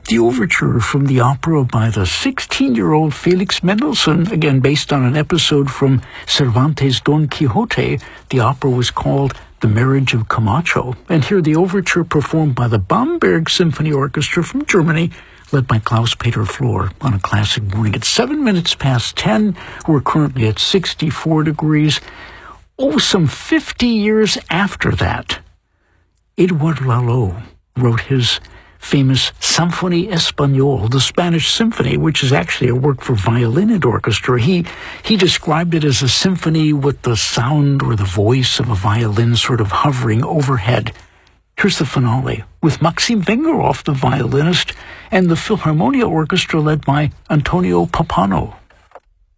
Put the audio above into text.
The overture from the opera by the 16-year-old Felix Mendelssohn, again based on an episode from Cervantes' Don Quixote. The opera was called The Marriage of Camacho. And here the overture performed by the Bamberg Symphony Orchestra from Germany, led by Klaus-Peter Flor on a classic morning. It's 7 minutes past 10. We're currently at 64 degrees. Oh, some 50 years after that, Edouard Lalo wrote his famous Symphonie Espagnole, the Spanish Symphony, which is actually a work for violin and orchestra. He described it as a symphony with the sound or the voice of a violin sort of hovering overhead. Here's the finale, with Maxim Vengerov, the violinist, and the Philharmonia Orchestra led by Antonio Pappano.